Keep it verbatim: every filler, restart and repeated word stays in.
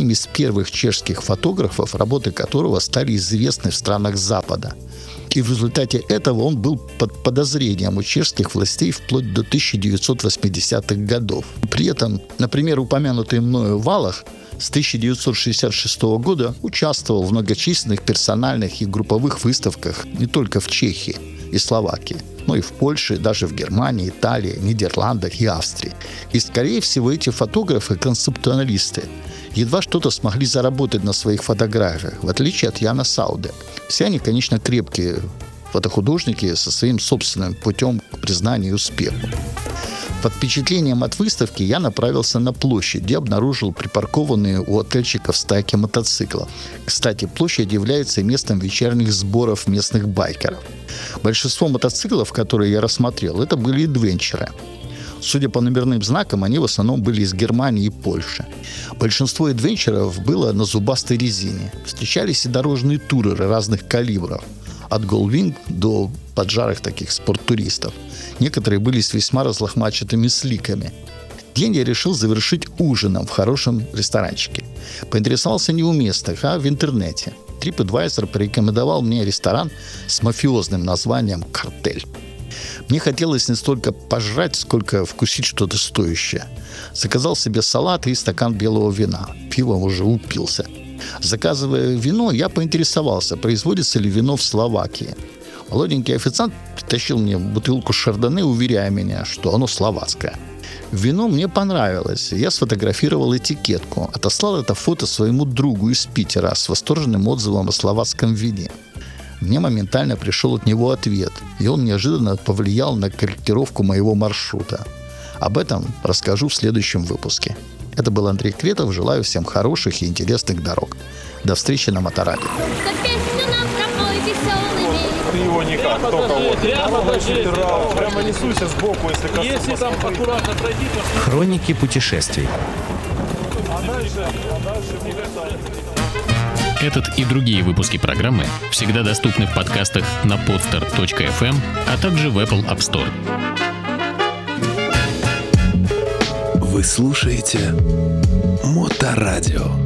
одним из первых чешских фотографов, работы которого стали известны в странах Запада. И в результате этого он был под подозрением у чешских властей вплоть до тысяча девятьсот восьмидесятых годов. При этом, например, упомянутый мною Валах с тысяча девятьсот шестьдесят шестого года участвовал в многочисленных персональных и групповых выставках не только в Чехии и Словакии, но и в Польше, даже в Германии, Италии, Нидерландах и Австрии. И, скорее всего, эти фотографы-концептуалисты едва что-то смогли заработать на своих фотографиях, в отличие от Яна Сауде. Все они, конечно, крепкие фотохудожники со своим собственным путем к признанию и успеху. Под впечатлением от выставки я направился на площадь, где обнаружил припаркованные у отельчиков стайки мотоциклов. Кстати, площадь является местом вечерних сборов местных байкеров. Большинство мотоциклов, которые я рассмотрел, это были адвенчеры. Судя по номерным знакам, они в основном были из Германии и Польши. Большинство адвенчеров было на зубастой резине. Встречались и дорожные туреры разных калибров. От Goldwing до поджарых таких спорттуристов. Некоторые были с весьма разлохмаченными сликами. День я решил завершить ужином в хорошем ресторанчике. Поинтересовался не у местных, а в интернете. TripAdvisor порекомендовал мне ресторан с мафиозным названием «Картель». Мне хотелось не столько пожрать, сколько вкусить что-то стоящее. Заказал себе салат и стакан белого вина. Пивом уже упился. Заказывая вино, я поинтересовался, производится ли вино в Словакии. Молоденький официант притащил мне бутылку шардоне, уверяя меня, что оно словацкое. Вино мне понравилось, я сфотографировал этикетку, отослал это фото своему другу из Питера с восторженным отзывом о словацком вине. Мне моментально пришел от него ответ, и он неожиданно повлиял на корректировку моего маршрута. Об этом расскажу в следующем выпуске. Это был Андрей Кретов. Желаю всем хороших и интересных дорог. До встречи на Моторадио. Ты его никак, только вот. Прямо, прямо несуйся сбоку, если коснусь. Если там аккуратно пройти, то... Хроники путешествий. А дальше, а дальше не касается. Этот и другие выпуски программы всегда доступны в подкастах на podster точка эф эм, а также в Apple App Store. Вы слушаете Моторадио.